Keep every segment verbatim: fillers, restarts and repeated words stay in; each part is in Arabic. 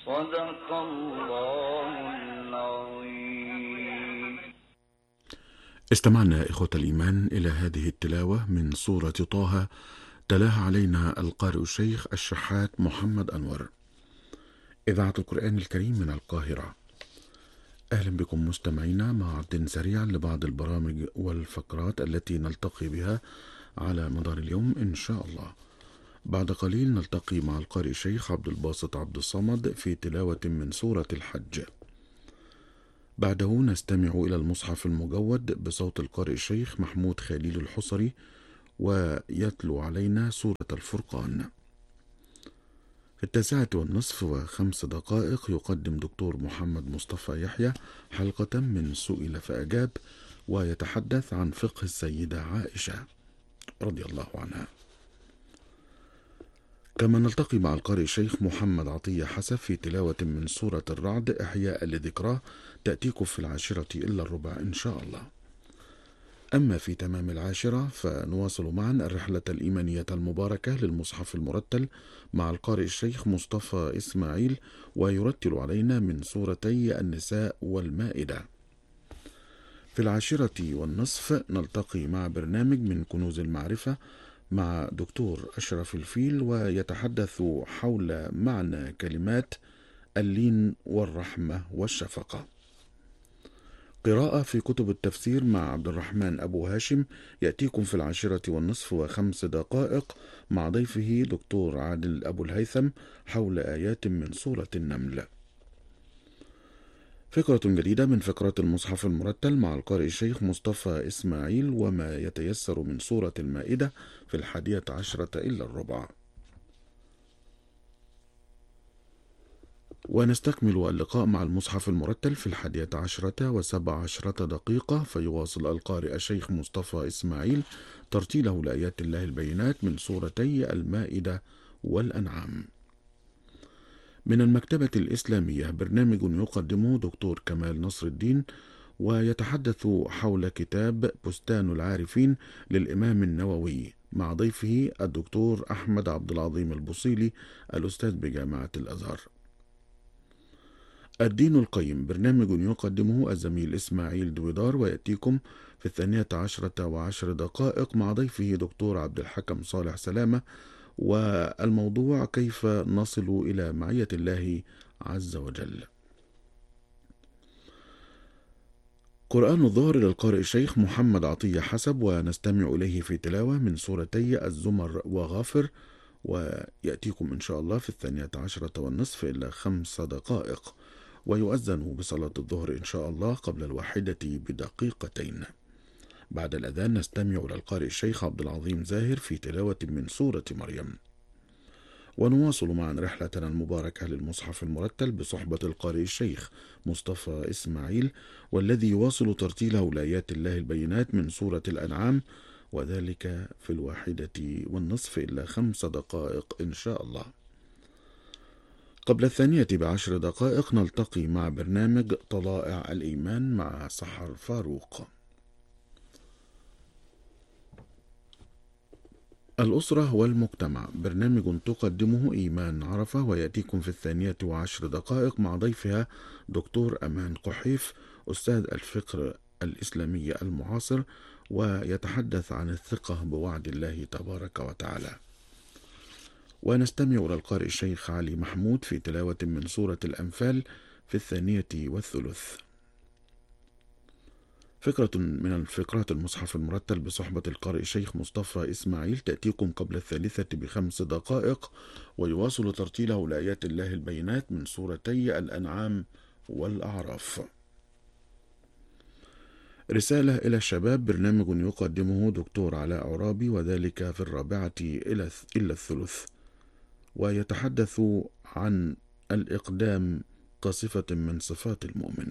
صدق الله العظيم. استمعنا إخوة الإيمان إلى هذه التلاوة من سورة طه، تلاها علينا القارئ الشيخ الشحات محمد أنور، إذاعة القرآن الكريم من القاهرة. أهلا بكم مستمعينا مع عرض سريع لبعض البرامج والفقرات التي نلتقي بها على مدار اليوم إن شاء الله. بعد قليل نلتقي مع القارئ الشيخ عبد الباسط عبد الصمد في تلاوة من سورة الحج. بعده نستمع إلى المصحف المجود بصوت القارئ الشيخ محمود خليل الحصري، ويتلو علينا سورة الفرقان. في التاسعة والنصف وخمس دقائق يقدم دكتور محمد مصطفى يحيى حلقة من سئل فأجاب، ويتحدث عن فقه السيدة عائشة رضي الله عنها. كما نلتقي مع القارئ الشيخ محمد عطية حسب في تلاوة من سورة الرعد إحياء لذكراه، تأتيكم في العاشرة إلا الربع إن شاء الله. أما في تمام العاشرة فنواصل معا الرحلة الإيمانية المباركة للمصحف المرتل مع القارئ الشيخ مصطفى إسماعيل، ويرتل علينا من سورتي النساء والمائدة. في العاشرة والنصف نلتقي مع برنامج من كنوز المعرفة مع دكتور أشرف الفيل، ويتحدث حول معنى كلمات اللين والرحمة والشفقة. قراءة في كتب التفسير مع عبد الرحمن أبو هاشم يأتيكم في العاشرة والنصف وخمس دقائق مع ضيفه دكتور عادل أبو الهيثم حول آيات من سورة النمل. فقرة جديدة من فقرات المصحف المرتل مع القارئ الشيخ مصطفى إسماعيل وما يتيسر من سورة المائدة في الحادية عشرة إلا الربع. ونستكمل اللقاء مع المصحف المرتل في الحادية عشرة وسبع عشرة دقيقة، فيواصل القارئ الشيخ مصطفى إسماعيل ترتيله لآيات الله البينات من سورتي المائدة والأنعام. من المكتبة الإسلامية برنامج يقدمه دكتور كمال نصر الدين، ويتحدث حول كتاب بستان العارفين للإمام النووي مع ضيفه الدكتور أحمد عبد العظيم البصيلي الأستاذ بجامعة الأزهر. الدين القيم برنامج يقدمه الزميل إسماعيل دويدار، ويأتيكم في الثانية عشرة وعشر دقائق مع ضيفه دكتور عبد الحكم صالح سلامة، والموضوع كيف نصل إلى معية الله عز وجل. قرآن الظهر للقارئ الشيخ محمد عطية حسب، ونستمع إليه في تلاوة من سورتي الزمر وغافر، ويأتيكم إن شاء الله في الثانية عشرة والنصف إلى خمس دقائق، ويؤذن بصلاة الظهر إن شاء الله قبل الواحدة بدقيقتين. بعد الأذان نستمع إلى القارئ الشيخ عبد العظيم زاهر في تلاوة من سورة مريم. ونواصل معا رحلتنا المباركة للمصحف المرتل بصحبة القارئ الشيخ مصطفى إسماعيل، والذي يواصل ترتيله لآيات الله البينات من سورة الأنعام، وذلك في الواحدة والنصف إلا خمس دقائق إن شاء الله. قبل الثانية بعشر دقائق نلتقي مع برنامج طلائع الإيمان مع سحر فاروق. الأسرة والمجتمع برنامج تقدمه إيمان عرفة، ويأتيكم في الثانية وعشر دقائق مع ضيفها دكتور أمان قحيف أستاذ الفقه الإسلامي المعاصر، ويتحدث عن الثقة بوعد الله تبارك وتعالى. ونستمع إلى القارئ الشيخ علي محمود في تلاوة من سورة الأنفال في الثانية والثلث. فكرة من الفقرات المصحف المرتل بصحبة القارئ الشيخ مصطفى إسماعيل تأتيكم قبل الثالثة بخمس دقائق، ويواصل ترتيله لآيات الله البينات من سورتي الأنعام والأعراف. رسالة إلى الشباب برنامج يقدمه دكتور علاء عرابي، وذلك في الرابعة إلى الثلث، ويتحدث عن الإقدام كصفة من صفات المؤمن.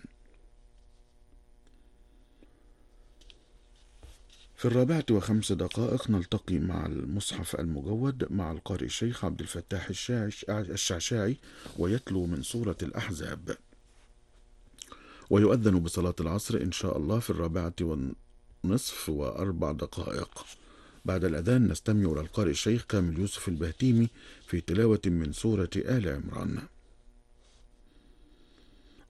في الرابعة وخمس دقائق نلتقي مع المصحف المجود مع القارئ الشيخ عبد الفتاح الشعشاعي، ويتلو من سورة الأحزاب، ويؤذن بصلاة العصر إن شاء الله في الرابعة والنصف وأربع دقائق. بعد الأذان نستمع إلى القارئ الشيخ كامل يوسف البهتيمي في تلاوة من سورة آل عمران.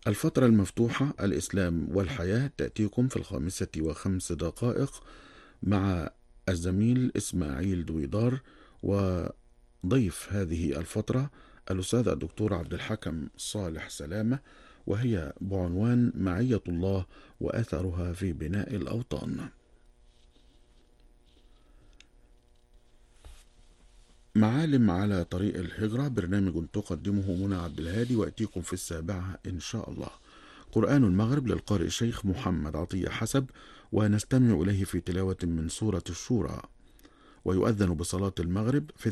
الفترة المفتوحة الإسلام والحياة تأتيكم في الخامسة وخمس دقائق مع الزميل إسماعيل دويدار، وضيف هذه الفترة الأستاذ الدكتور عبد الحكم صالح سلامة، وهي بعنوان معية الله وأثرها في بناء الأوطان. معالم على طريق الهجرة، برنامج تقدمه منى عبد الهادي، وأتيكم في السابعة إن شاء الله. قرآن المغرب للقارئ الشيخ محمد عطية حسب، ونستمع إليه في تلاوة من سورة الشورى، ويؤذن بصلاة المغرب في